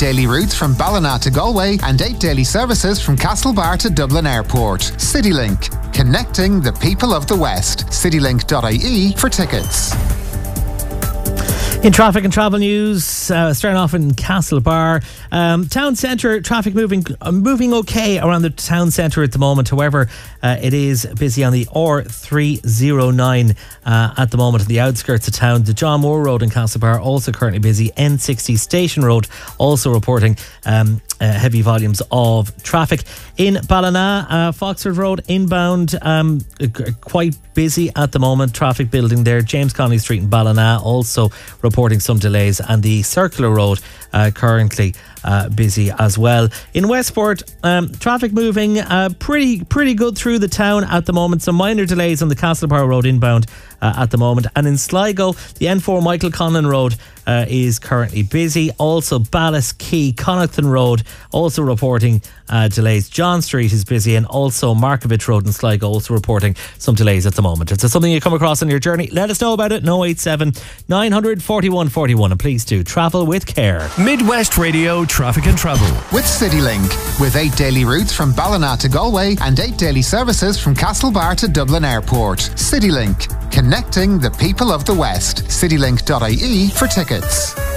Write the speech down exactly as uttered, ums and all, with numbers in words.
daily routes from Ballina to Galway and eight daily services from Castlebar to Dublin Airport. CityLink, connecting the people of the West. citylink dot I E for tickets. In traffic and travel news, uh, starting off in Castlebar, um, town centre traffic moving uh, moving okay around the town centre at the moment. However, uh, it is busy on the R three oh nine uh, at the moment, at the outskirts of town. The John Moore Road in Castlebar also currently busy. N sixty Station Road also reporting um, uh, heavy volumes of traffic. In Ballina, uh, Foxford Road inbound, um, quite busy at the moment. Traffic building there. James Connolly Street in Ballina also reporting some delays, and the Circular Road uh, currently uh, busy as well. In Westport, um, traffic moving uh, pretty pretty good through the town at the moment. Some minor delays on the Castlebar Road inbound uh, at the moment. And in Sligo, the N four Michael Conlon Road uh, is currently busy. Also Ballas Quay, Connaughton Road also reporting uh, delays. John Street is busy, and also Markovich Road in Sligo also reporting some delays at the moment. If there's something you come across on your journey, let us know about it. oh eight seven, nine four one, four one, and please do travel with care. Midwest Radio Traffic and Travel with CityLink, with eight daily routes from Ballina to Galway and eight daily services from Castlebar to Dublin Airport. CityLink, connecting the people of the West. citylink dot I E for tickets.